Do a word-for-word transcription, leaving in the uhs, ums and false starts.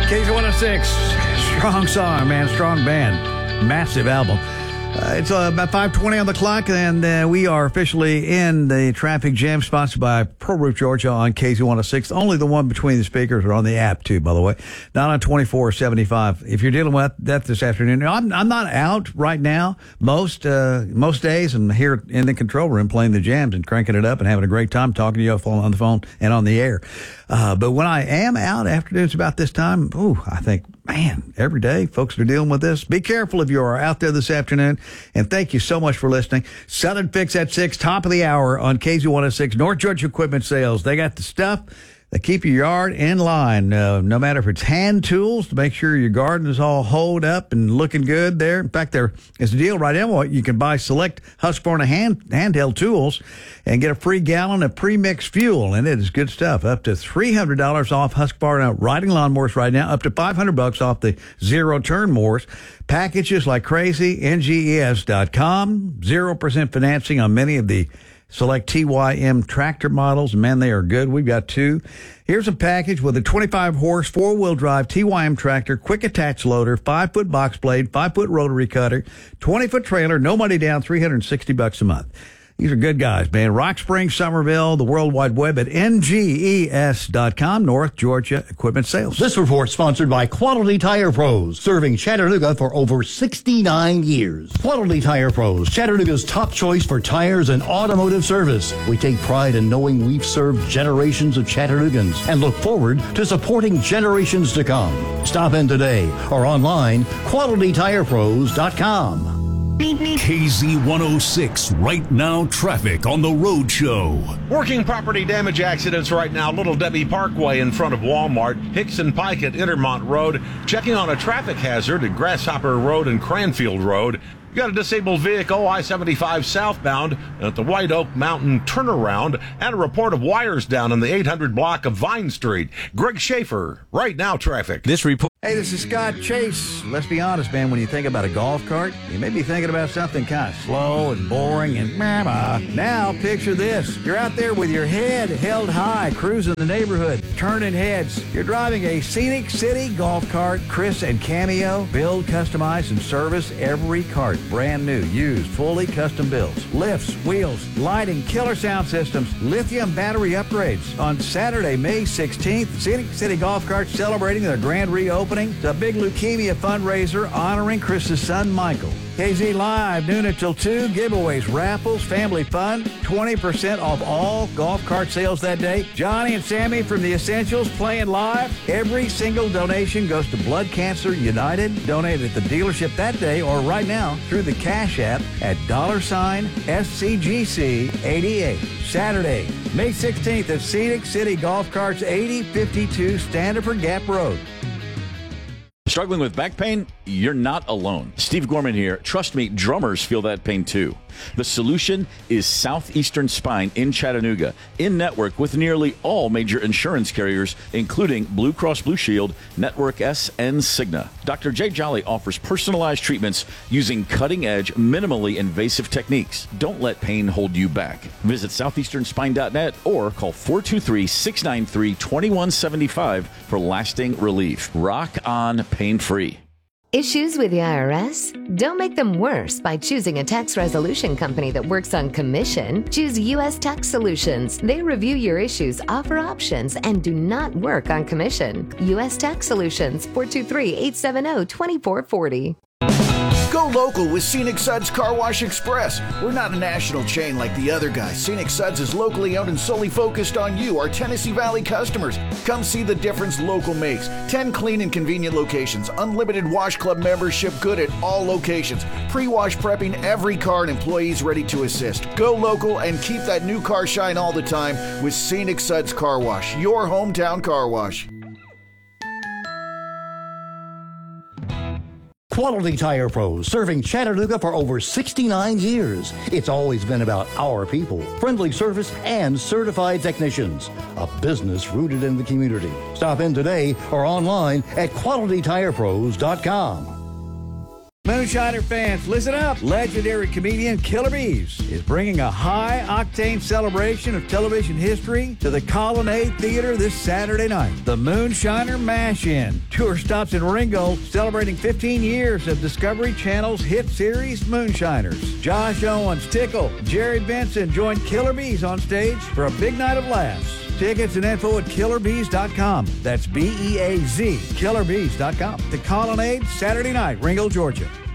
K Z one oh six, strong song, man, strong band, massive album. Uh, it's uh, about five twenty on the clock, and uh, we are officially in the traffic jam sponsored by Pearl Roof Georgia on K Z one oh six. Only the one between the speakers or on the app, too, by the way. Not on twenty-four seventy-five. If you're dealing with that this afternoon, I'm, I'm not out right now most uh, most days and here in the control room playing the jams and cranking it up and having a great time talking to you on the phone and on the air. Uh, but when I am out afternoons about this time, ooh, I think, man, every day folks are dealing with this. Be careful if you are out there this afternoon. And thank you so much for listening. Southern Fix at six, top of the hour on K Z one oh six, North Georgia Equipment Sales. They got the stuff that keep your yard in line, uh, no matter if it's hand tools to make sure your garden is all holed up and looking good there. In fact, there is a deal right now. You can buy select Husqvarna hand, handheld tools and get a free gallon of pre-mixed fuel, and it is good stuff. Up to three hundred dollars off Husqvarna riding lawnmowers right now, up to five hundred bucks off the zero-turn mowers. Packages like crazy, N G E S dot com, zero percent financing on many of the select T Y M tractor models. Man, they are good. We've got two. Here's a package with a twenty-five horse, four-wheel drive T Y M tractor, quick attach loader, five-foot box blade, five-foot rotary cutter, twenty-foot trailer, no money down, three hundred sixty bucks a month. These are good guys, man. Rock Springs, Somerville, the World Wide Web at N G E S dot com, North Georgia Equipment Sales. This report sponsored by Quality Tire Pros, serving Chattanooga for over sixty-nine years. Quality Tire Pros, Chattanooga's top choice for tires and automotive service. We take pride in knowing we've served generations of Chattanoogans and look forward to supporting generations to come. Stop in today or online, quality tire pros dot com. K Z one oh six, right now traffic on the road show. Working property damage accidents right now. Little Debbie Parkway in front of Walmart. Hickson Pike at Intermont Road. Checking on a traffic hazard at Grasshopper Road and Cranfield Road. You got a disabled vehicle, I seventy-five southbound at the White Oak Mountain turnaround, and a report of wires down in the eight hundred block of Vine Street. Greg Schaefer, right now traffic. This report. Hey, this is Scott Chase. Let's be honest, man, when you think about a golf cart, you may be thinking about something kind of slow and boring and meh. Now, picture this. You're out there with your head held high, cruising the neighborhood, turning heads. You're driving a Scenic City golf cart. Chris and Cameo build, customize, and service every cart. Brand new, used, fully custom builds. Lifts, wheels, lighting, killer sound systems, lithium battery upgrades. On Saturday, May sixteenth, Scenic City Golf Cart celebrating their grand reopening. It's a big leukemia fundraiser honoring Chris's son, Michael. K Z Live, noon until two, giveaways, raffles, family fun, twenty percent off all golf cart sales that day. Johnny and Sammy from The Essentials playing live. Every single donation goes to Blood Cancer United. Donate at the dealership that day or right now through the Cash App at dollar sign S C G C eighty-eight. Saturday, May sixteenth at Scenic City Golf Carts, eighty fifty-two Standiford Gap Road. Struggling with back pain? You're not alone. Steve Gorman here. Trust me, drummers feel that pain too. The solution is Southeastern Spine in Chattanooga, in network with nearly all major insurance carriers, including Blue Cross Blue Shield, Network S, and Cigna. Doctor Jay Jolly offers personalized treatments using cutting-edge, minimally invasive techniques. Don't let pain hold you back. Visit southeastern spine dot net or call four two three, six nine three, two one seven five for lasting relief. Rock on pain-free. Issues with the I R S? Don't make them worse by choosing a tax resolution company that works on commission. Choose U S Tax Solutions. They review your issues, offer options, and do not work on commission. U S Tax Solutions, four two three, eight seven zero, two four four zero. Go local with Scenic Suds Car Wash Express. We're not a national chain like the other guys. Scenic Suds is locally owned and solely focused on you, our Tennessee Valley customers. Come see the difference local makes. ten clean and convenient locations. Unlimited Wash Club membership good at all locations. Pre-wash prepping every car and employees ready to assist. Go local and keep that new car shine all the time with Scenic Suds Car Wash, your hometown car wash. Quality Tire Pros, serving Chattanooga for over sixty-nine years. It's always been about our people, friendly service, and certified technicians. A business rooted in the community. Stop in today or online at quality tire pros dot com. Moonshiner fans, listen up. Legendary comedian Killer Bees is bringing a high-octane celebration of television history to the Colonnade Theater this Saturday night. The Moonshiner Mash-In. Tour stops in Ringgold, celebrating fifteen years of Discovery Channel's hit series, Moonshiners. Josh Owens, Tickle, Jerry Benson join Killer Bees on stage for a big night of laughs. Tickets and info at killer bees dot com. That's B E A Z, killer bees dot com. The Colonnade, Saturday night, Ringgold, Georgia.